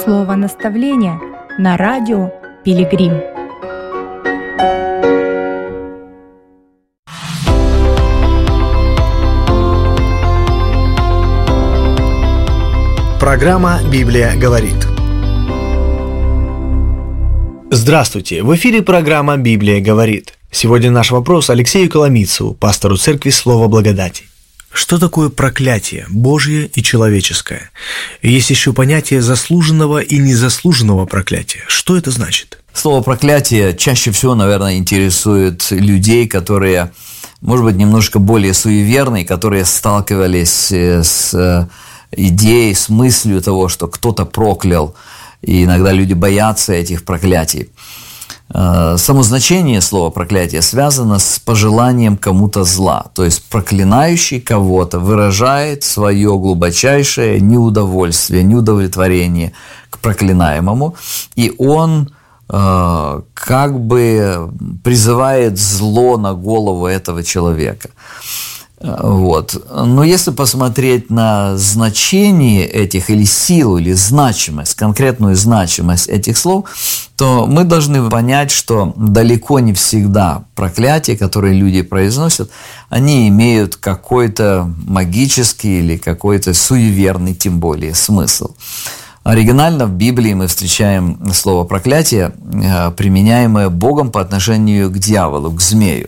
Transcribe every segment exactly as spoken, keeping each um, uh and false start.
Слово наставления на радио Пилигрим. Программа «Библия говорит». Здравствуйте! В эфире программа «Библия говорит». Сегодня наш вопрос Алексею Коломийцеву, пастору церкви «Слово благодати». Что такое проклятие, Божье и человеческое? Есть еще понятие заслуженного и незаслуженного проклятия. Что это значит? Слово «проклятие» чаще всего, наверное, интересует людей, которые, может быть, немножко более суеверные, которые сталкивались с идеей, с мыслью того, что кто-то проклял, и иногда люди боятся этих проклятий. Само значение слова «проклятие» связано с пожеланием кому-то зла, то есть проклинающий кого-то выражает свое глубочайшее неудовольствие, неудовлетворение к проклинаемому, и он э, как бы призывает зло на голову этого человека. Вот. Но если посмотреть на значение этих, или силу, или значимость, конкретную значимость этих слов, то мы должны понять, что далеко не всегда проклятия, которые люди произносят, они имеют какой-то магический или какой-то суеверный, тем более, смысл. Оригинально в Библии мы встречаем слово «проклятие», применяемое Богом по отношению к дьяволу, к змею.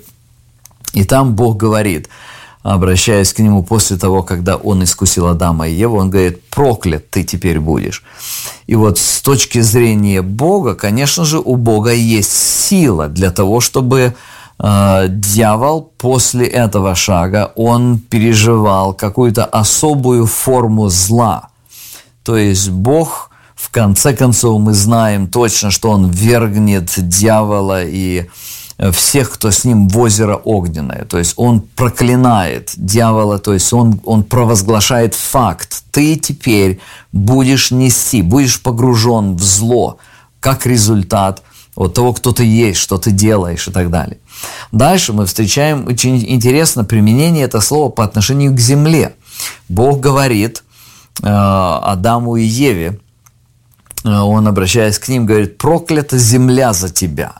И там Бог говорит, обращаясь к нему после того, когда он искусил Адама и Еву, он говорит: проклят ты теперь будешь. И вот с точки зрения Бога, конечно же, у Бога есть сила для того, чтобы э, дьявол после этого шага, он переживал какую-то особую форму зла. То есть Бог, в конце концов, мы знаем точно, что он вергнет дьявола и всех, кто с ним в озеро огненное. То есть он проклинает дьявола, то есть он, он провозглашает факт. Ты теперь будешь нести, будешь погружен в зло, как результат от того, кто ты есть, что ты делаешь и так далее. Дальше мы встречаем очень интересное применение этого слова по отношению к земле. Бог говорит э, Адаму и Еве, э, он, обращаясь к ним, говорит: проклята земля за тебя.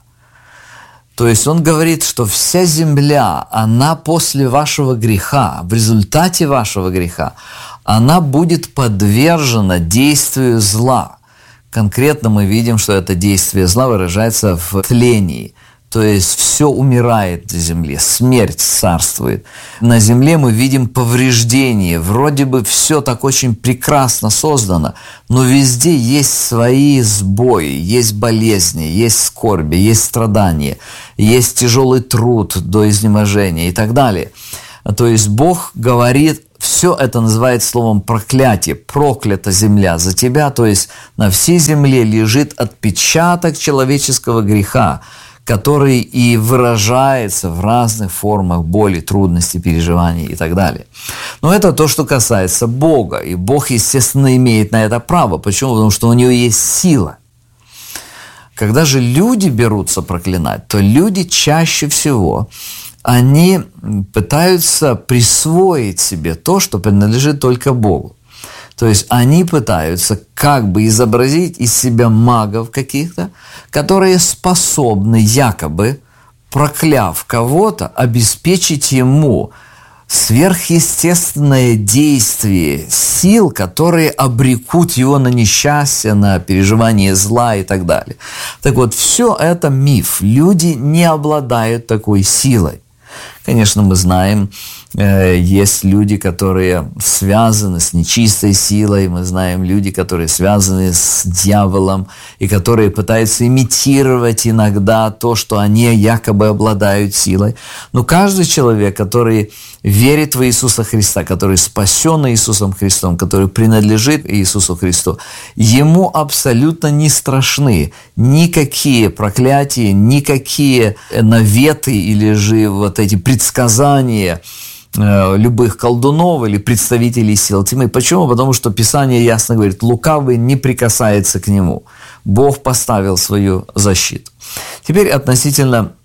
То есть он говорит, что вся земля, она после вашего греха, в результате вашего греха, она будет подвержена действию зла. Конкретно мы видим, что это действие зла выражается в тлении. То есть все умирает на земле, смерть царствует. На земле мы видим повреждения. Вроде бы все так очень прекрасно создано, но везде есть свои сбои, есть болезни, есть скорби, есть страдания, есть тяжелый труд до изнеможения и так далее. То есть Бог говорит, все это называет словом проклятие. Проклята земля за тебя. То есть на всей земле лежит отпечаток человеческого греха, который и выражается в разных формах боли, трудностей, переживаний и так далее. Но это то, что касается Бога. И Бог, естественно, имеет на это право. Почему? Потому что у него есть сила. Когда же люди берутся проклинать, то люди чаще всего, они пытаются присвоить себе то, что принадлежит только Богу. То есть они пытаются как бы изобразить из себя магов каких-то, которые способны якобы, прокляв кого-то, обеспечить ему сверхъестественное действие сил, которые обрекут его на несчастье, на переживание зла и так далее. Так вот, все это миф. Люди не обладают такой силой. Конечно, мы знаем, есть люди, которые связаны с нечистой силой, мы знаем люди, которые связаны с дьяволом и которые пытаются имитировать иногда то, что они якобы обладают силой. Но каждый человек, который верит в Иисуса Христа, который спасен Иисусом Христом, который принадлежит Иисусу Христу, ему абсолютно не страшны никакие проклятия, никакие наветы или же вот эти предсказания любых колдунов или представителей сил тьмы. Почему? Потому что Писание ясно говорит, лукавый не прикасается к нему. Бог поставил свою защиту. Теперь относительно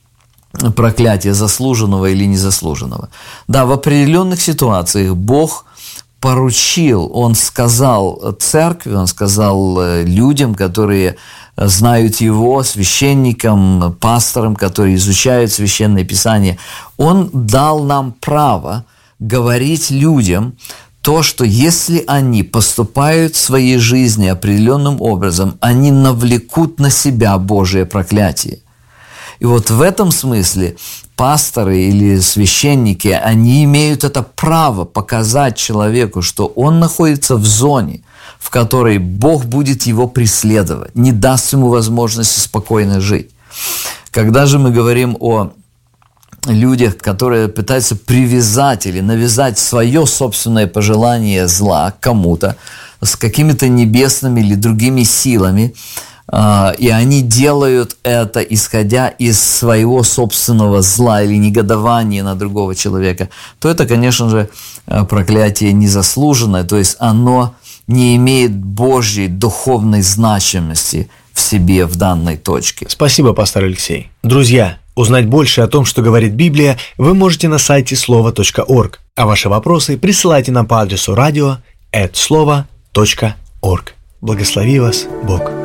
проклятия заслуженного или незаслуженного. Да, в определенных ситуациях Бог поручил, Он сказал церкви, Он сказал людям, которые знают Его, священникам, пасторам, которые изучают Священное Писание, Он дал нам право говорить людям то, что если они поступают в своей жизни определенным образом, они навлекут на себя Божие проклятие. И вот в этом смысле пасторы или священники, они имеют это право показать человеку, что он находится в зоне, в которой Бог будет его преследовать, не даст ему возможности спокойно жить. Когда же мы говорим о людях, которые пытаются привязать или навязать свое собственное пожелание зла кому-то с какими-то небесными или другими силами, и они делают это, исходя из своего собственного зла или негодования на другого человека, то это, конечно же, проклятие незаслуженное, то есть оно не имеет Божьей духовной значимости в себе в данной точке. Спасибо, пастор Алексей. Друзья, узнать больше о том, что говорит Библия, вы можете на сайте слово точка орг, а ваши вопросы присылайте нам по адресу радио эт слово точка орг. Благослови вас Бог.